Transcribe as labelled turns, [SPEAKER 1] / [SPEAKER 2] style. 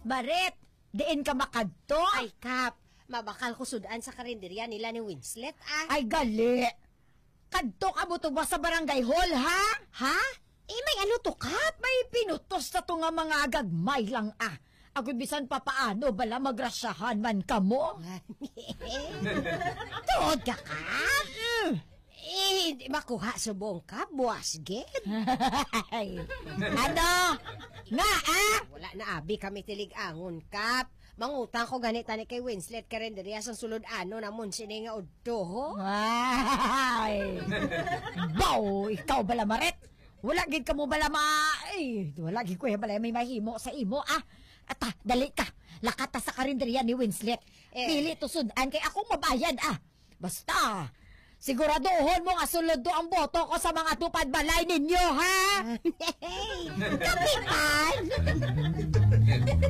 [SPEAKER 1] Baret, diin ka makadto?
[SPEAKER 2] Ay, Kap, mabakal ko sudan sa karinderya nila ni Winslet, ah.
[SPEAKER 1] Ay, gali. Kadto ka mo to ba sa barangay hall, ha?
[SPEAKER 2] Ha? Eh, may ano to, Kap?
[SPEAKER 1] May pinutos na to nga mga gagmay lang, ah. Agud bisan pa paano bala magrasyahan man kamo?
[SPEAKER 2] Tuod ka, Kap? Eh, di makuha subong, Kap. Buwas, gid.
[SPEAKER 1] Ano? Nga, ah?
[SPEAKER 2] Wala na abi kami tilig-angon, Kap. Mangutang ko ganita ni kay Winslet karinderya sa sulod ano namon sini nga udto, ho?
[SPEAKER 1] Ay! Bow! Ikaw bala maret! Wala gid ka mo bala wala gid ko bala may mahimo sa imo, ah! Ata, dali ka! Lakata sa karinderya ni Winslet. Pili to sudan kay akong mabayad, ah! Basta! Siguraduhon mo nga sulod to ang boto ko sa mga tupad balay ninyo, ha?
[SPEAKER 2] Kapitan!